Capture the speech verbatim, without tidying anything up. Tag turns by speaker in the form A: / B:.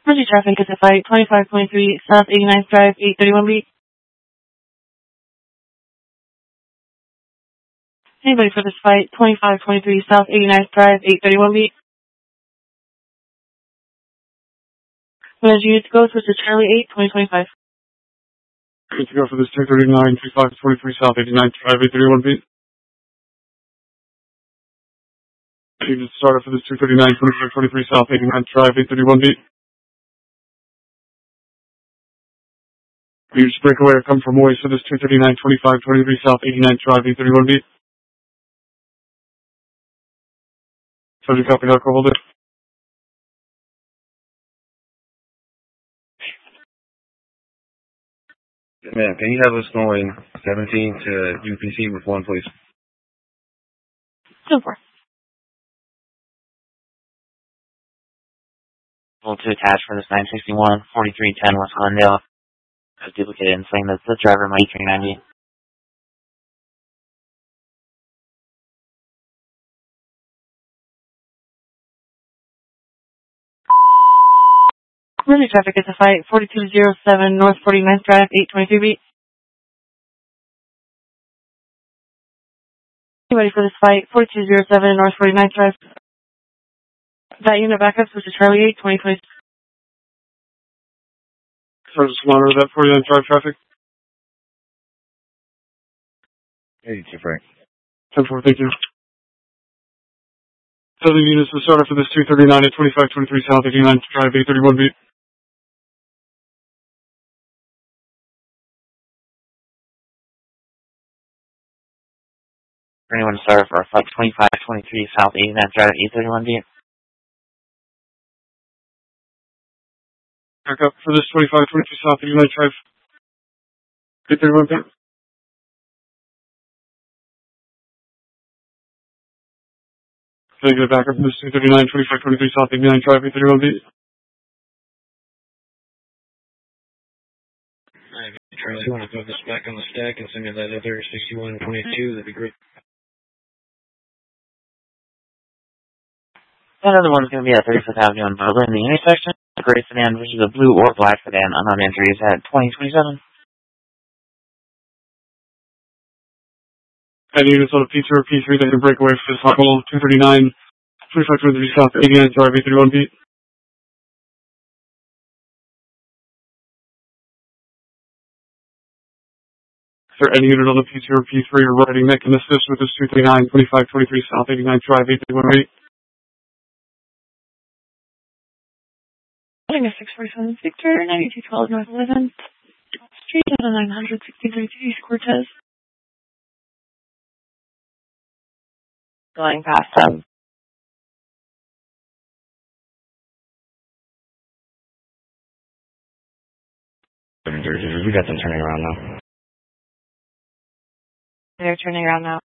A: Emergency traffic is at fight twenty-five twenty-three South eighty-ninth Drive, eight thirty-one B. Anybody for this fight, twenty-five twenty-three South eighty-ninth Drive, eight thirty-one B. When you need to go to Charlie eight, twenty twenty-five.
B: Good to go for this two thirty-nine, twenty-five twenty-three South eighty-ninth Drive, eight thirty-one B. You just started for this two thirty-nine, twenty-five twenty-three South eighty-ninth Drive, eight thirty-one B. You just break away or come from Moise for this two thirty-nine, twenty-five twenty-three South eighty-ninth Drive, eight thirty-one B. Subject copy, Doc, hold it.
C: Man, can you have us going seventeen to U P C with one, please?
A: Super.
D: Able to attach for this nine sixty-one, forty-three ten West Glendale. As duplicated and saying that's the driver of my E three ninety.
A: Emergency traffic is at fight forty-two oh seven North forty-ninth Drive, eight twenty-three B. Anybody for this fight, forty-two oh seven North forty-ninth Drive. That unit backups, which is Charlie eight, twenty twenty.
B: So just monitor that forty-ninth Drive traffic.
C: Hey, Chief Frank.
B: ten four, thank you. Southern units will start for this two thirty-nine at twenty-five twenty-three South eighty-ninth Drive, eight thirty-one B.
D: For anyone to start for flight twenty-five twenty-three South eighty-ninth Drive, eight thirty-one B.
B: Back up for this twenty-five twenty-three South eighty-ninth Drive, eight thirty-one B. Can I get a backup for this two thirty-nine, twenty-five twenty-three South eighty-ninth Drive, eight thirty-one B?
E: Alright, Charlie, you want to put this back on the stack and send me that other sixty-one twenty-two? That'd be great.
D: That other one's going to be at thirty-fifth Avenue in Butler in the intersection. The gray sedan versus a blue or black sedan. Unknown entries at twenty twenty-seven.
B: Any units on a P two or P three that can break away for this level two thirty-nine, twenty-five twenty-three South eighty-ninth Drive, eight thirty-one B. Is there any unit on the P two or P three or riding that can assist with this two thirty-nine, twenty-five twenty-three South eighty-ninth Drive, eight thirty-one B?
A: Heading a six forty-seven Victor, ninety-two twelve North eleventh Street, at a nine hundred sixty-three East Cortez. Going past them.
C: We got them turning around now.
A: They're turning around now.